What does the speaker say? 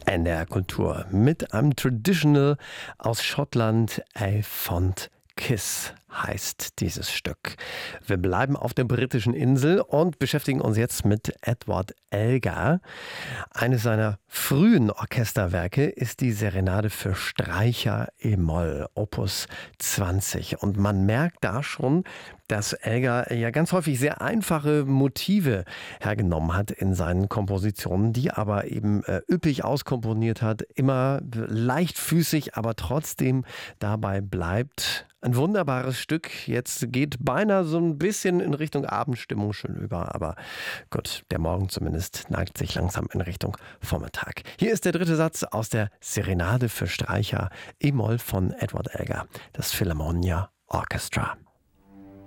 NDR Kultur mit einem Traditional aus Schottland, A Fond Kiss heißt dieses Stück. Wir bleiben auf der britischen Insel und beschäftigen uns jetzt mit Edward Elgar. Eines seiner frühen Orchesterwerke ist die Serenade für Streicher e-Moll, Opus 20. Und man merkt da schon, dass Elgar ja ganz häufig sehr einfache Motive hergenommen hat in seinen Kompositionen, die aber eben üppig auskomponiert hat, immer leichtfüßig, aber trotzdem dabei bleibt. Ein wunderbares Stück. Jetzt geht beinahe so ein bisschen in Richtung Abendstimmung schon über, aber gut, der Morgen zumindest neigt sich langsam in Richtung Vormittag. Hier ist der dritte Satz aus der Serenade für Streicher e-Moll von Edward Elgar, das Philharmonia Orchestra.